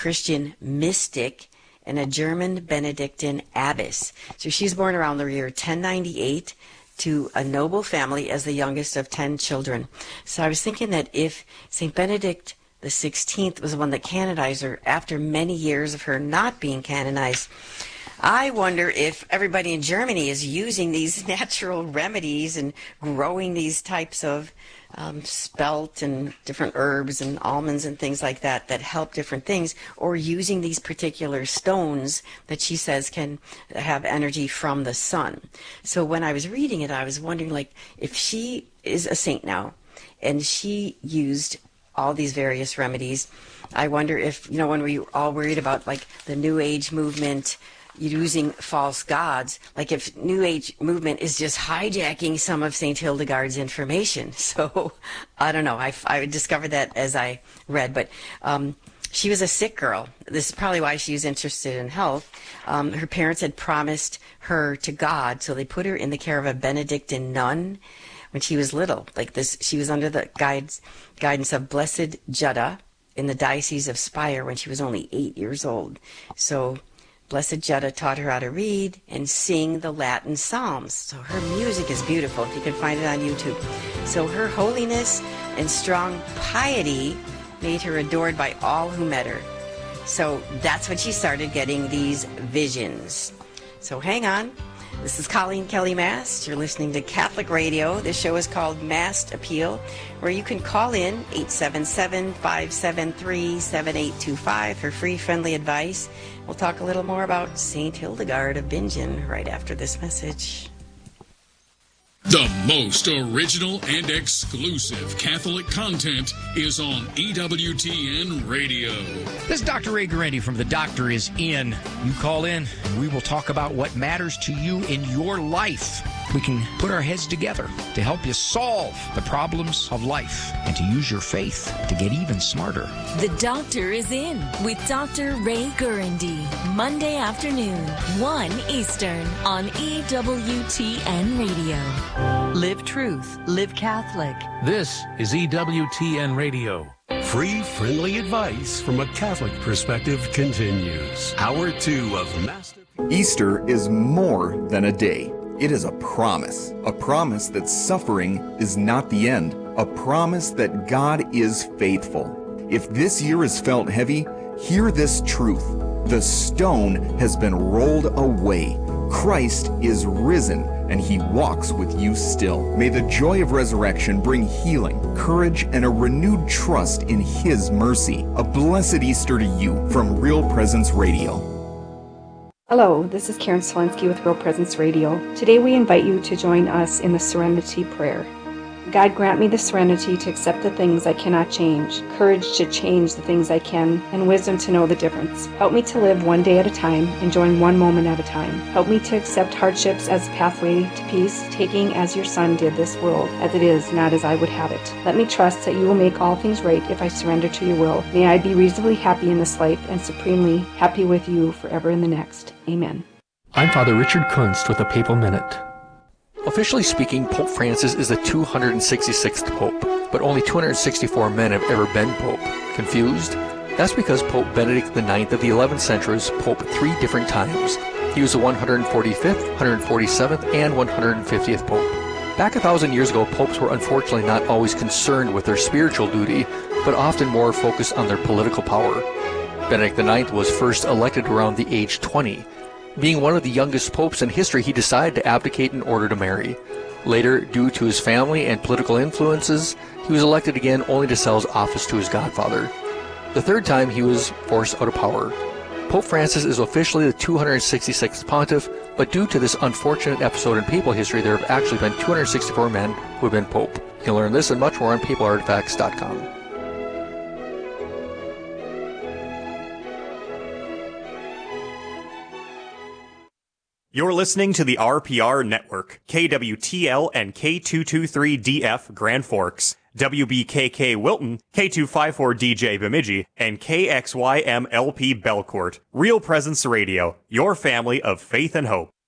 Christian mystic and a German Benedictine abbess. So she's born around the year 1098 to a noble family as the youngest of 10 children. So I was thinking that if St. Benedict the 16th was the one that canonized her after many years of her not being canonized, I wonder if everybody in Germany is using these natural remedies and growing these types of spelt and different herbs and almonds and things like that that help different things, or using these particular stones that she says can have energy from the sun. So when I was reading it, I was wondering, like, if she is a saint now and she used all these various remedies, I wonder if, when we all worried about like the New Age movement using false gods, like if New Age movement is just hijacking some of St. Hildegard's information. So I don't know. I discovered that as I read, but she was a sick girl. This is probably why she was interested in health. Her parents had promised her to God, so they put her in the care of a Benedictine nun when she was little. Like this, she was under the guidance of Blessed Jutta in the Diocese of Speyer when she was only 8 years old. So Blessed Jutta taught her how to read and sing the Latin Psalms. So her music is beautiful, if you can find it on YouTube. So her holiness and strong piety made her adored by all who met her. So that's when she started getting these visions. So hang on. This is Colleen Kelly Mast. You're listening to Catholic Radio. This show is called Mast Appeal, where you can call in 877-573-7825 for free, friendly advice. We'll talk a little more about St. Hildegard of Bingen right after this message. The most original and exclusive Catholic content is on EWTN Radio. This is Dr. Ray Guarendi from The Doctor Is In. You call in, and we will talk about what matters to you in your life. We can put our heads together to help you solve the problems of life and to use your faith to get even smarter. The Doctor Is In with Dr. Ray Guarendi. Monday afternoon, 1 Eastern on EWTN Radio. Live truth, live Catholic. This is EWTN Radio. Free, friendly advice from a Catholic perspective continues. Hour 2 of Master. Easter is more than a day. It is a promise that suffering is not the end, a promise that God is faithful. If this year has felt heavy, hear this truth. The stone has been rolled away. Christ is risen, and he walks with you still. May the joy of resurrection bring healing, courage, and a renewed trust in his mercy. A blessed Easter to you from Real Presence Radio. Hello, this is Karen Selensky with Real Presence Radio. Today we invite you to join us in the Serenity Prayer. God, grant me the serenity to accept the things I cannot change, courage to change the things I can, and wisdom to know the difference. Help me to live one day at a time, enjoying one moment at a time. Help me to accept hardships as a pathway to peace, taking as your Son did this world, as it is, not as I would have it. Let me trust that you will make all things right if I surrender to your will. May I be reasonably happy in this life and supremely happy with you forever in the next. Amen. I'm Father Richard Kunst with the Papal Minute. Officially speaking, Pope Francis is the 266th Pope, but only 264 men have ever been Pope. Confused? That's because Pope Benedict IX of the 11th century was Pope 3 different times. He was the 145th, 147th, and 150th Pope. Back 1,000 years ago, popes were unfortunately not always concerned with their spiritual duty, but often more focused on their political power. Benedict IX was first elected around the age 20. Being one of the youngest popes in history, he decided to abdicate in order to marry. Later, due to his family and political influences, he was elected again only to sell his office to his godfather. The third time, he was forced out of power. Pope Francis is officially the 266th pontiff, but due to this unfortunate episode in papal history, there have actually been 264 men who have been pope. You can learn this and much more on papalartifacts.com. You're listening to the RPR Network, KWTL and K223DF Grand Forks, WBKK Wilton, K254DJ Bemidji, and KXYMLP Belcourt. Real Presence Radio, your family of faith and hope.